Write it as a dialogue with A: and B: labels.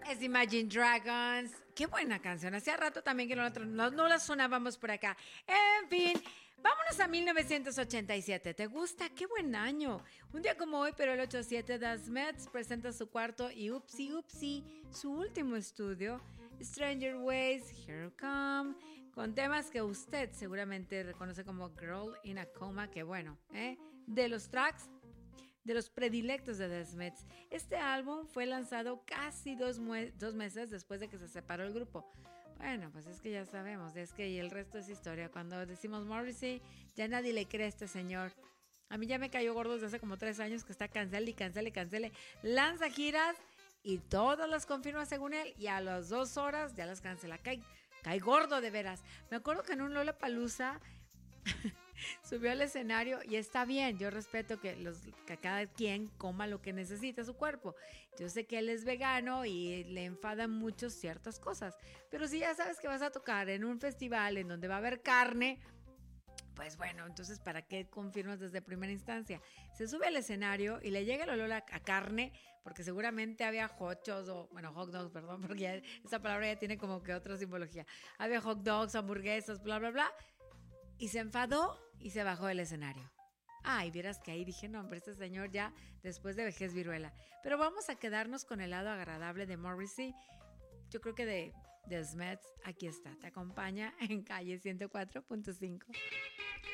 A: Es Imagine Dragons. Qué buena canción. Hacía rato también que no la sonábamos por acá. En fin, vámonos a 1987. ¿Te gusta? Qué buen año. Un día como hoy, pero el 87, The Smiths presenta su cuarto y Upsi Upsi, su último estudio, Stranger Ways, Here I Come, con temas que usted seguramente reconoce como Girl in a Coma, que bueno, de los tracks de los predilectos de The Smiths. Este álbum fue lanzado casi dos meses después de que se separó el grupo. Bueno, pues es que ya sabemos, es que el resto es historia. Cuando decimos Morrissey, ya nadie le cree a este señor. A mí ya me cayó gordo desde hace como 3 años que está cancele y cancele y cancele. Lanza giras y todas las confirma según él y a las 2 horas ya las cancela. Cae gordo de veras. Me acuerdo que en un Lollapalooza subió al escenario y está bien, yo respeto que cada quien coma lo que necesita su cuerpo. Yo sé que él es vegano y le enfadan mucho ciertas cosas, pero si ya sabes que vas a tocar en un festival en donde va a haber carne, pues bueno, entonces ¿para qué confirmas desde primera instancia? Se sube al escenario y le llega el olor a carne, porque seguramente había hot dogs, perdón, porque ya, esa palabra ya tiene como que otra simbología. Había hot dogs, hamburguesas, bla, bla, bla. Y se enfadó y se bajó del escenario. Ay, vieras que ahí dije, no, hombre, este señor ya después de vejez viruela. Pero vamos a quedarnos con el lado agradable de Morrissey. Yo creo que de Smiths, aquí está, te acompaña en calle 104.5.